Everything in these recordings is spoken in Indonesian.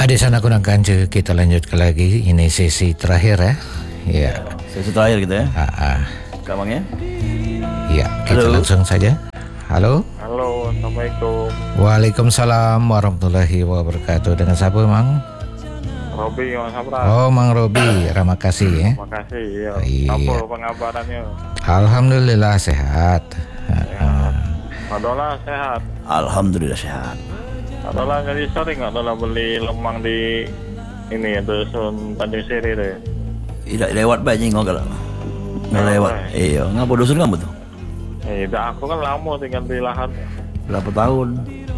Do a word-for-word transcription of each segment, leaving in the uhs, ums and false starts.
Di sana kurang kanca, kita lanjutkan lagi. Ini sesi terakhir ya. Iya. Sesi terakhir gitu ya. Ah, Kamang ya. Iya, kita Halo. langsung saja. Halo. Halo, Assalamualaikum. Waalaikumsalam warahmatullahi wabarakatuh. Dengan siapa, Mang? Robi, Mas Sapra. Oh, Mang Robi. Terima kasih ya. Makasih ya. Iya. Apa pengabarannya? Alhamdulillah sehat. Ah, Adola sehat. Alhamdulillah sehat. Adola jadi sering nggak Adola beli lemang di ini ya dusun Tanjung Siri itu ya. Tidak lewat banyak nggak kalau. Nggak lewat. Iya. Ngapa dusun kamu tuh? Eh, dah aku kan lama tinggal di lahan. Berapa tahun?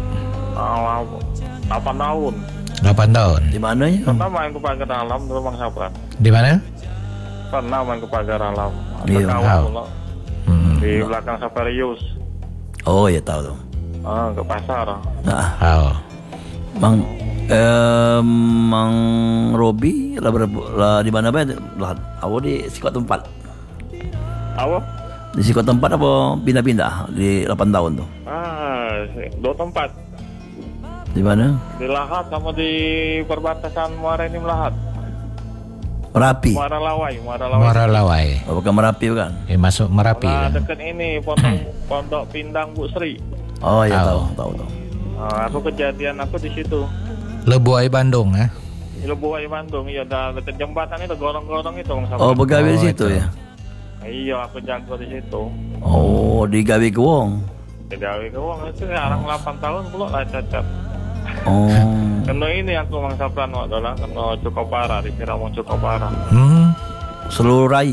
Ah, lama. delapan tahun. delapan tahun. Di mana ya? Pernah main ke pagar alam dulu Bang Sapra. Di mana? Pernah main ke pagar alam. Ada Iya, kawan tahu. dulu Hmm. di belakang Saparius. Oh ya tahu tuh. Ah, ke pasar. Nah, Oh. Mang eh, Mang Robi lah berapa lah di mana be? Lah awak di Sikot tempat. Apa? Di Sikot tempat apa pindah-pindah di delapan tahun tuh? Ah, dua tempat. Di mana? Di Lahat sama di perbatasan Muara ini Lahat. Merapi. Muara Lawai, Muara Lawai. Muara Lawai. Oh, bukan Merapi bukan? Eh, masuk Merapi. Nah, Kan? deket ini pondok pondok Pindang Bu Sri. Oh ya tahu, Tahu. tahu tahu. Nah, aku kejadian aku di situ. Lebuai Bandung ya. Di Lebuai Bandung, iya dah deket jembatan itu gorong-gorong itu Bang Sapra. Oh, begawe di Oh, situ itu. ya. Iya, aku jago di situ. Oh, di gawe ke wong. Digawe ke uang itu sekarang delapan tahun pula lah cacat. Oh. Kena ini aku Bang Sapra no adalah kena cukup parah di Ciramon cukup parah. Hmm. Seluruh rai.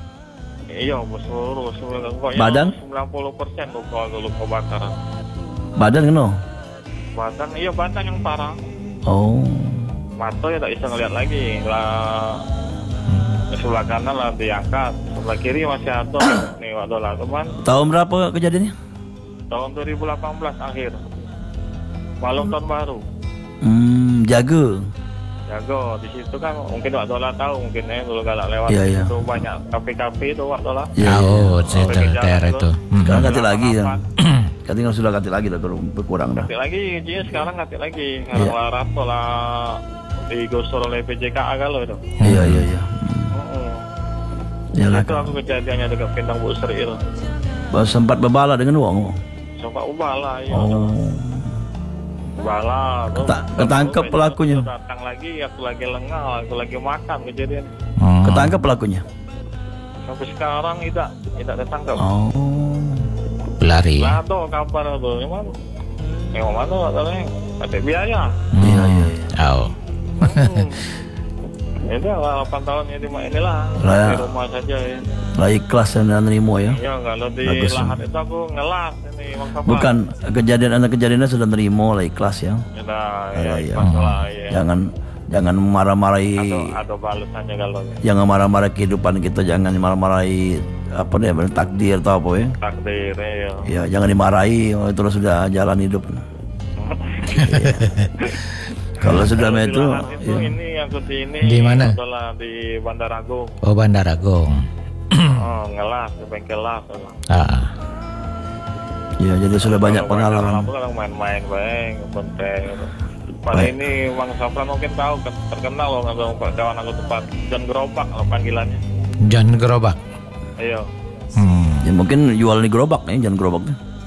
Iya, bos seluruh seluruh pokoknya Badan? sembilan puluh persen luka luka bakaran. Badan kena. Badan iya badan yang parah. Oh. Mata ya tak bisa ngeliat lagi lah. Sebelah kanan lah diangkat, sebelah kiri masih ada nih waktu lah teman. Tahun berapa kejadiannya? Tahun dua ribu delapan belas akhir, malam tahun baru. Hmm, jaga. Jago di situ kan mungkin waktu lah tahu mungkin ya dulu galak lewat Iya, iya. itu banyak kafe-kafe itu waktu lah. Ya, Oh, ya. situ Pinggir jalan daerah itu. itu. Hmm. Sekarang ganti lagi ya. Delapan. Ganti kan sudah ganti lagi dah berkurang dah. Ganti lagi, jadi sekarang ganti lagi. Sekarang Iya. lah rato lah digusur oleh P J K A kalau itu. Iya, iya, iya. Mm-mm. Ya lah. Itu aku kejadiannya dekat Pindang Bu Sri itu. Sempat berbala dengan uang. Coba ubah lah ya. Oh. Bala, tuh. Keta- ketangkep Terus pelakunya. besok datang lagi, aku lagi lengah, aku lagi makan kejadian. Hmm. Ketangkap pelakunya. Sampai sekarang tidak, tidak tertangkap. Oh. Pelari. Lah tuh kabar tuh, cuman yang mana katanya ada biaya. Hmm. Iya, iya, iya. Oh. Hmm. Itu lah delapan tahun ini inilah Lah, ya. di rumah saja ya. Lah ikhlas dan nerimo ya. Ya kalau di Bagus. lahan itu aku ngelas ini Bang Sapra. Bukan kejadian anak kejadiannya sudah nerimo lah ikhlas ya. Ya, nah, Iya, ya, iya. pas lah, ya. Jangan jangan marah-marahi. Atau atau balasannya kalau Jangan marah-marah kehidupan kita, jangan marah-marahi apa deh takdir atau apa ya. takdir ya. Ya jangan dimarahi, oh, itu sudah jalan hidup. Iya. Kalau sudah Kalau di itu, lahan itu ya. ini yang di ini Di mana? adalah di Bandar Agung. Oh, Bandar Agung. Oh, ngelas di bengkel las. Ah. Ya jadi sudah banyak Kalau main pengalaman. Aku kan main-main bang, benteng. Pada Baik. ini Bang Sapra mungkin tahu kan, terkenal loh nggak kawan aku tempat John Gerobak lah panggilannya. John Gerobak. Iya. Hmm. Ya mungkin jual di gerobak ya, jangan gerobak.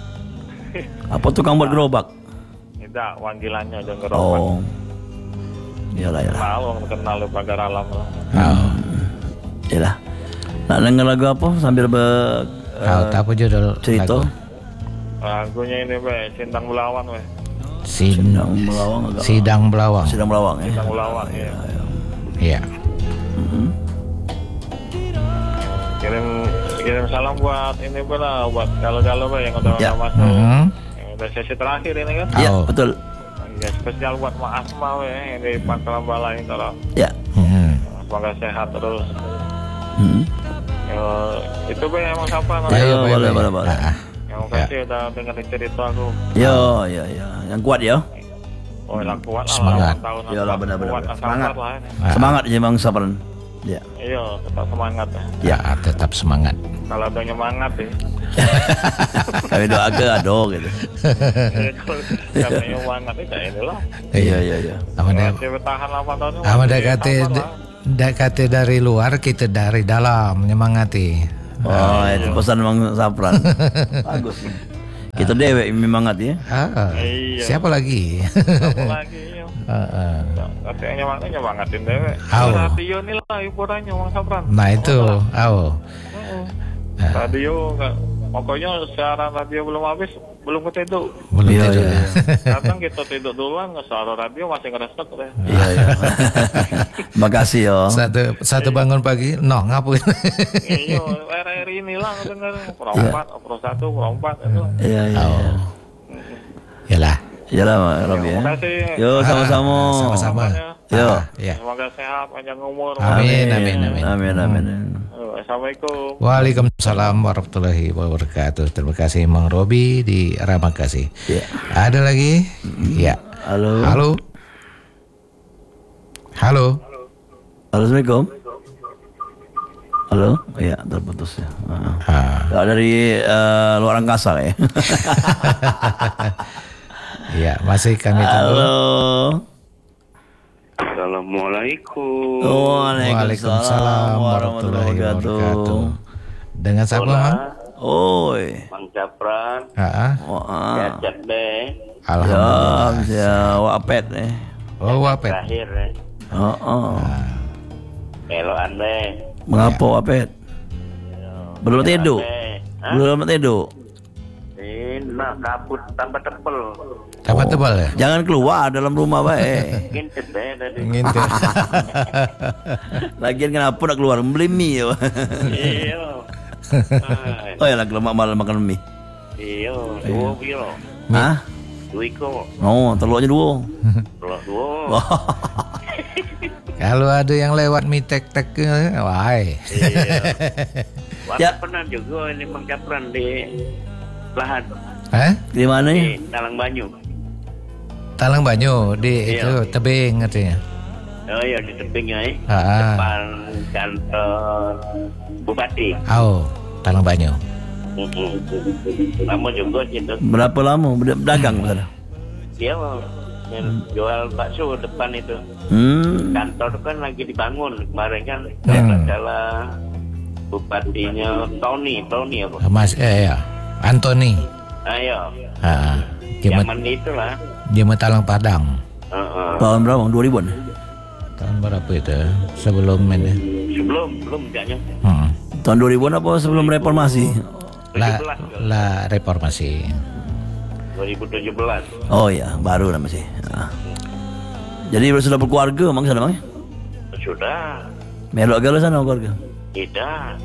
Apa tukang buat gerobak? Tidak, panggilannya John Gerobak. Oh, iyalah iyalah. Tahu terkenal di pagar alam lah. Oh. Iyalah. Nak dengar lagu apa sambil ber Tahu eh, tahu judul cerita? lagu? Lagunya ini be, Sintang Belawan be. Sin- Sidang melawang agak. Sidang Belawang. Sidang melawang ya. Sintang Belawan ya. Iya. Mhm. Kirim kirim salam buat ini be lah, buat galau-galau be yang udah Ya. udah masuk. Hmm. Yang udah sesi terakhir ini kan. Iya, Oh. betul. Ya, spesial buat Mak Asma we yang di Pangkalan Balai kalau Ya. Hmm. semoga sehat terus. Mhm. Ya, itu be emang siapa Ya, namanya? ya, boleh, boleh, boleh. boleh, boleh. Ah, ah. Yang kasih udah dengerin cerita aku. Ya, ya, ya. Yang kuat ya. Oh, lah kuat lah Semangat. delapan tahun. Ya lah, benar, benar, Kuat benar. lah, Semangat. sabar lah ini. Ah. Semangat aja Bang Sapran. Ya. Iya, tetap semangat ya. Ya, tetap semangat. Kalau ada nyemangat ya. Kami doa ke ado gitu. Kami yang banget itu ini lah. Iya iya iya. Amanda Cewek tahan delapan tahun. Amanda kate da kate dari luar, kita dari dalam menyemangati. Oh, itu pesan Mang Sapran. Bagus. Kita dewek memangat ya. Ah, Iya. siapa lagi? Apa lagi? Ya. Heeh. Katanya nyemangat nyemangatin dewe. Au. Radio ini lah hiburannya Bang Sapran. Nah itu, aw. Heeh. Radio nggak, pokoknya siaran radio belum habis, belum ketidur. Belum Iya, tidur. iya, Kadang kita tidur duluan, nggak suara radio masih ngeresek deh. Iya iya. Makasih yo. Satu satu bangun pagi, no ngapain? Iya, R R I ini lah denger. Pro empat, Pro satu, Pro empat itu. Iya iya. iya. Yalah. Iyalah Mak Robi ya. Terima kasih. Yo sama-sama. Ah, sama-sama. Yo. Ah, ya. Semoga sehat, panjang umur. Amin, amin, amin. Amin amin. Assalamualaikum. Waalaikumsalam warahmatullahi wabarakatuh. Terima kasih Mang Robi di Ramakasih. Ya. Ada lagi? Ya. Halo. Halo. Halo. Halo, Assalamualaikum. Halo. Iya, terputus ya. Heeh. Ah, Kalau dari eh, luar angkasa ya. ya, masih kami tunggu. Halo. Assalamualaikum. Waalaikumsalam warahmatullahi wabarakatuh. Dengan siapa, Mang? Oi. Bang Sapran. Ah, Wah. Cek deh. alhamdulillah. Ya, ya wapet nih. Oh, wapet. Terakhir ya. Oh, oh. Eloan deh. Mengapa wapet? Belum tidur. Belum tidur. Ini kabut tambah tebel. Tambah tebal ya? Jangan keluar dalam rumah baik. Ngintip deh tadi. Ngintip. Lagian kenapa nak keluar beli mie ya? Iya. Oh ya lah kalau malam makan mie. Iya. Dua kilo. Hah? Dua kilo. Oh, telurnya dua. Telur dua. Kalau ada yang lewat mie tek-tek, wahai. Iya. Waktu Ya. pernah juga ini Bang Sapran di lahan Hah? Di mana ya? di Talang Banyu. Talang Banyu di Iya. itu tebing katanya. Oh iya di tebingnya ya. Ah, Depan kantor Bupati. oh, Talang Banyu. Lama juga situ. Berapa lama berdagang sana? Dia mau jual bakso depan itu. Hmm. Kantor kan lagi dibangun kemarin kan. Hmm. Adalah bupatinya Tony, Tony apa? Mas eh ya, Anthony. Ayo. Ah, dia Zaman itulah. dia Talang Padang. Heeh. Tahun berapa? dua ribuan? Tahun berapa itu? Sebelum ini. Sebelum belum kayaknya. Hmm. Tahun dua ribuan apa sebelum reformasi? La, tujuh belas. la reformasi. dua ribu tujuh belas. Oh ya, baru lah masih. Ah. Jadi sudah berkeluarga mang sana mang? Sudah. Melok galau sana keluarga. Tidak.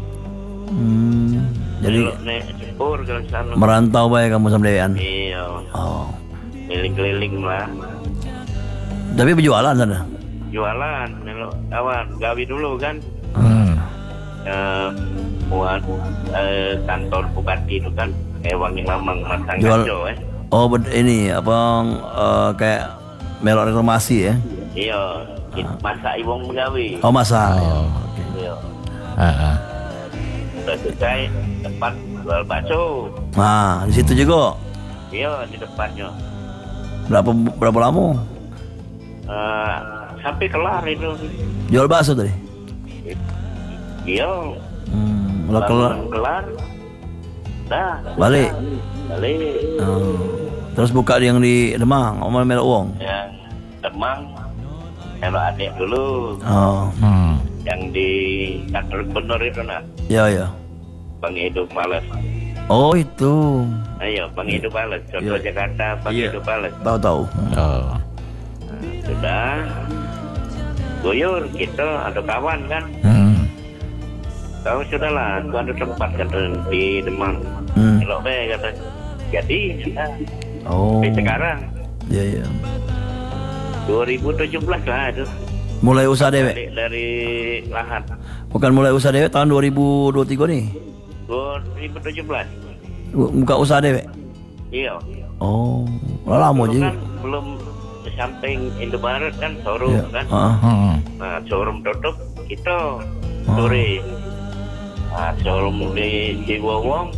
Hmm. Jadi Kalau naik cepur ke sana. merantau baik kamu sama dewean. Iya. Oh. Keliling-keliling lah. Tapi berjualan sana. Jualan. Kalau kawan gawi dulu kan. Hmm. Eh, buat eh, kantor bupati itu kan. Kayak wangi lamang matang Jual- gajo eh. Oh, ber- ini apa eh, kayak melok reklamasi ya? Iya. Masak iwang menggawi. Oh, masak. Oh. Iya. Ah, ah. Udah selesai tempat jual bakso. Nah, di situ juga. Iya di depannya. Berapa berapa lama? Eh, sampai kelar itu. Jual bakso tadi. Iya. Hmm, kalau kelar Bangun kelar. Dah. balik. Balik. Oh. Terus buka yang di Demang, Omel melok uang. Yang Demang. Kalau adik dulu. Oh, Hmm. Yang di kantor gubernur itu nak. ya ya. Bang Hidup Males. Oh itu. Ayo Bang Hidup Males. Contoh Iya. Jakarta Bang Iya. Hidup Males. Tahu tahu. Oh. Sudah. Guyur kita ada kawan kan. Hmm. Tahu sudah lah. Aku ada tempat kata di Demang. Hmm. Kalau be kata. Jadi. Nah, Oh. sampai sekarang. Ya ya. dua ribu tujuh belas lah itu. Mulai usaha dewek. Dari, dari lahan. Bukan mulai usaha dewek tahun dua ribu dua puluh tiga nih. dua ribu tujuh belas. Buka usaha dewek. Iya. Oh, udah lama Dulu juga. kan belum samping Indomaret kan showroom Ya. kan. Ah. Hmm. Nah showroom tutup kita Oh. sore. Nah showroom di Ciwowong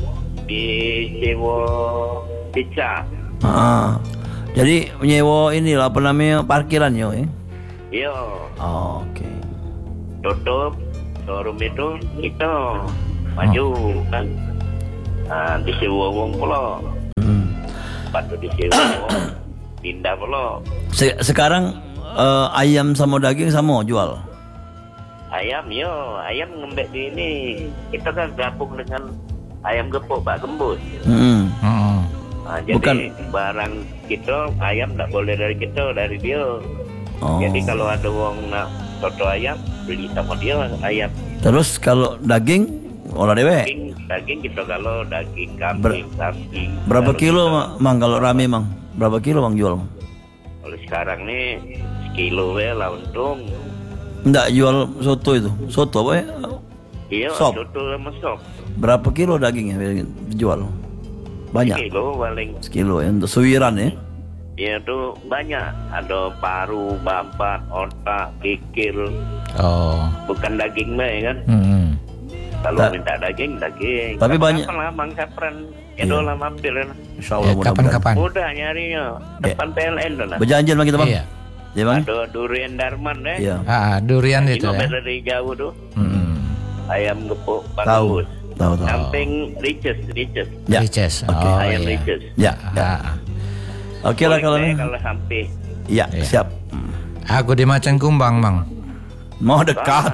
di sewa beca. Ah. Jadi menyewa ini lah apa namanya parkiran yo eh. Yo, Oh, oke. tutup showroom itu kita maju kan. Ah, disewa wong pula. Hmm. Patut disewa wong pindah pula. Se- sekarang eh, ayam sama daging sama jual. Ayam yo, ayam ngembek di ini. Kita kan gabung dengan ayam gepuk Pak Gembus. Hmm. Hmm. Nah, jadi Bukan- barang kita ayam tak boleh dari kita, dari dia. Oh. Jadi kalau ada orang nak soto ayam, beli sama dia ayam. Terus kalau daging olah dewe. Daging, daging kita kalau daging kambing, sapi. Berapa Kalau kilo kita- Ma- mang kalau rame mang? Berapa kilo mang jual? Kalau sekarang nih sekilo ya lah untung. Enggak jual soto itu. Soto apa ya? Iya, Sop. soto sama sop. Berapa kilo dagingnya dijual? Banyak. Sekilo paling. Sekilo ya untuk suwiran ya. Ya tuh banyak. Ada paru, babat, otak, kikil. Oh. Bukan daging mah ya kan. Hmm. Kalau Tak. minta daging, daging. Tapi banyak- Kapan lah Bang Sapran. Ya Iya. lah mampir kan. Insya Ya, Allah mudah-mudahan. kapan-kapan. Udah nyarinya. Depan P L N dah lah. Berjanjian bang kita bang. Iya. Ya bang. Ada durian Darman deh. Iya. Ah, durian Ini itu ya. dari jauh tuh. Hmm. Ayam gepuk Bang Tahu. Gembus. Tahu tahu. Samping Riches, Riches. Ya. Riches. Oke. Oh, Ayam iya. Riches. Ya. ya. Ah, Oke lah kalau Boleh ini. kalau sampai. Iya Iya. siap. aku di Macan Kumbang, Mang. Mau dekat.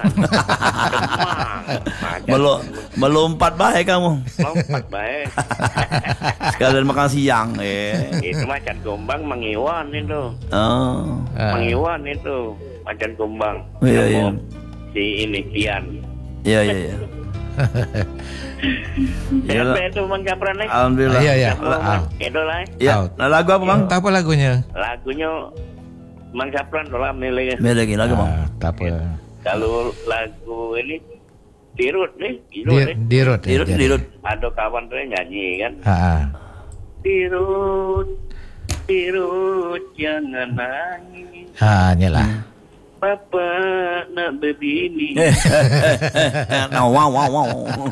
Melo melompat baik kamu. Lompat baik. Sekalian makan siang. Eh. Itu macan kumbang mengiwan itu. Oh. Ah. Mengiwan itu macan kumbang. Iya, Sama iya. Si ini Pian. Iya iya iya. Iya lah. Siapa itu Bang Capran nih? Alhamdulillah. Iya, iya. Siapa, Ah. Bang? Itu lah. Iya. Out. Nah, lagu apa bang? Tak apa lagunya? Lagunya Bang Capran lah milihnya. Beda lagi lagu bang. Ah, tak apa. Kalau lagu ini Dirut nih, Dirut Di, nih. dirut. ya, Dirut jadi. dirut. Ada kawan tuh yang nyanyi kan. Ah, ah. Dirut, Dirut jangan nangis. Ah, inilah. Papa nak berbini. Nah, wow wow wow.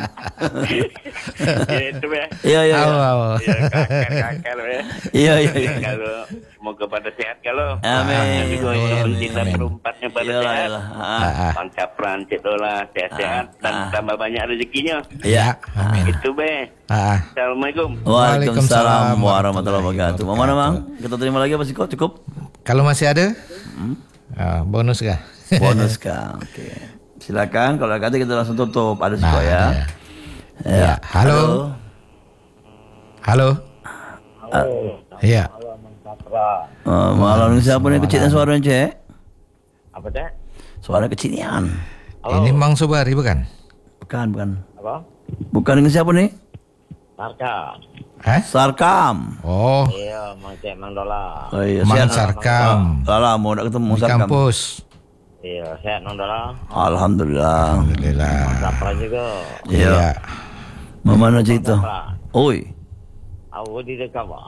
Ya, itu ya. Iya iya. Aw, iya. aw. Ya, kakak-kakak lo ya. Iya iya. iya. Kalau semoga pada sehat kalau. Amin. Juga Amin. yang cinta Amin. perempatnya pada Iyalah, sehat. iyalah. Ah. Ah, ah. Bang Capran, Cik Dola, sehat-sehat dan Ah. tambah banyak rezekinya. Ya, amin. Itu be. Ah, ah. Assalamualaikum. Waalaikumsalam Waalaikumsalam warahmatullahi wabarakatuh. Mau mana bang? Kita terima lagi apa sih kok? Cukup? Kalau masih ada, ah, bonus kah? Bonus kah? Oke. Silakan. Kalau kata kita langsung tutup. Ada sih Nah, kok ya. ada. Ya, halo. Halo. Iya. Uh, malam ini siapa nih kecilnya suaranya cek? Apa teh? Suara kecilian. Ini Mang Sobari bukan? Bukan bukan. Apa? Bukan dengan siapa nih? Sarka. Eh? Sarkam. Oh, Iya, Mang Cek Mang Dola. Oh iya. Mang sehat. Sarkam Lala mau nak ketemu di Sarkam. kampus. Iya, sehat Mang Dola. Alhamdulillah. Alhamdulillah. Sapra juga. Iya. Mana cerita? Sapra. Oi. Aku di dekat pak.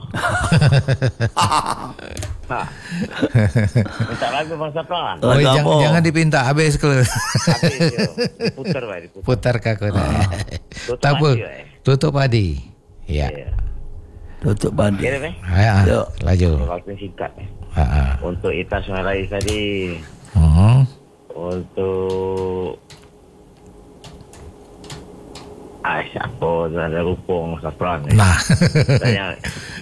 Minta lagu Bang Sapra. Oh, Lagu jangan, apa? jangan dipinta habis kalau Habis, yo. Diputar pak, diputar. putar kaku. Tutup Tak apa. padi, eh. Tutup padi. Ya. Iya. Tutup bandi. Kira nih? Ah, Yuk. laju. Waktu singkat nih. Ah, ah. Untuk Ita Suharais tadi. Hmm. Untuk Ah, siapa ada rupong Sapran ni. Nah, Tanya.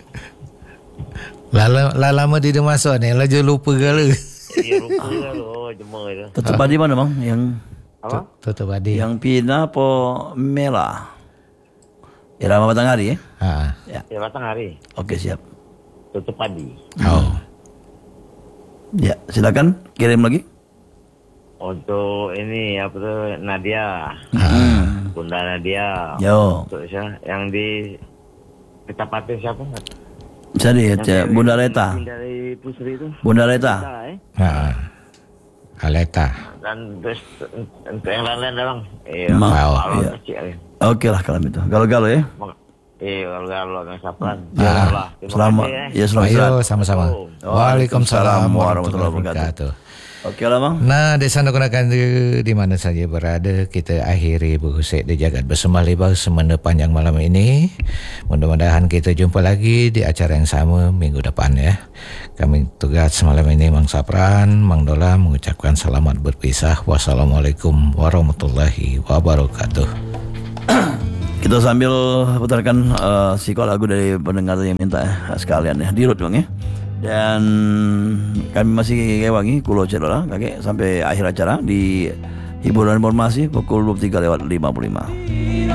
lala lala lama dia masuk ni, laju lupa kala. Iya rupong dia tu. Oh, jemur tu. Tutup bandi mana bang? Yang Apa? Tutup padi. yang pina apa merah? Irama Matahari eh? Ah. Ya. Ya, batang hari. Oke siap. Tutup padi. Oh. Ya silakan kirim lagi. Untuk ini apa tu Nadia. Hmm. Bunda Nadia. Yo. Untuk siapa? Yang di kita pakai siapa? Jadi ya, Bunda Leta. Dari Pusri itu. Bunda Leta. Nah, eh. Ah. Aleta. Dan terus untuk yang lain-lain dah bang. Iya. Ma- Kalau iya. kecil. eh. Oke lah kalau itu. Galau-galau ya. Mak- Eh, kalau nggak sapran. Ah. Selamat. Ya, selamat Ayo istirahat. sama-sama. Waalaikumsalam warahmatullahi wabarakatuh. Oke lah bang. Nah, desa gunakan di mana saja berada, kita akhiri Buhusek di Jagat Bersembah Lebar semena panjang malam ini. Mudah-mudahan kita jumpa lagi di acara yang sama minggu depan ya. Kami tugas malam ini Mang Sapran, Mang Dola mengucapkan selamat berpisah. Wassalamualaikum warahmatullahi wabarakatuh. Kita sambil putarkan uh, siko lagu dari pendengar yang minta ya, sekalian ya. Dirut bang ya. Dan kami masih kewangi kulo cedola kakek sampai akhir acara di hiburan informasi pukul dua puluh tiga lewat lima puluh lima.